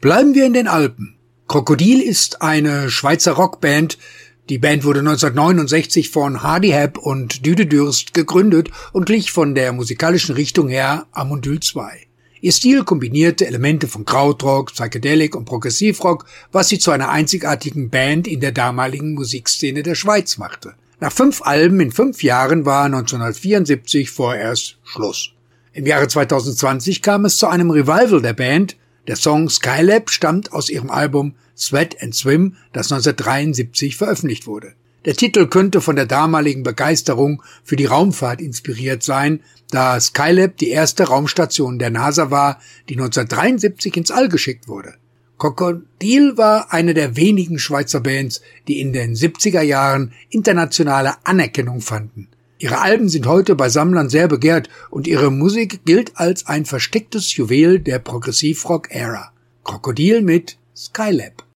Bleiben wir in den Alpen. Krokodil ist eine Schweizer Rockband. Die Band wurde 1969 von Hardy Hepp und Düde Dürst gegründet und glich von der musikalischen Richtung her Amondyl 2. Ihr Stil kombinierte Elemente von Krautrock, Psychedelic und Progressivrock, was sie zu einer einzigartigen Band in der damaligen Musikszene der Schweiz machte. Nach 5 Alben in 5 Jahren war 1974 vorerst Schluss. Im Jahre 2020 kam es zu einem Revival der Band. Der Song Skylab stammt aus ihrem Album Sweat and Swim, das 1973 veröffentlicht wurde. Der Titel könnte von der damaligen Begeisterung für die Raumfahrt inspiriert sein, da Skylab die erste Raumstation der NASA war, die 1973 ins All geschickt wurde. Krokodil war eine der wenigen Schweizer Bands, die in den 70er Jahren internationale Anerkennung fanden. Ihre Alben sind heute bei Sammlern sehr begehrt und ihre Musik gilt als ein verstecktes Juwel der Progressivrock-Ära. Krokodil mit Skylab.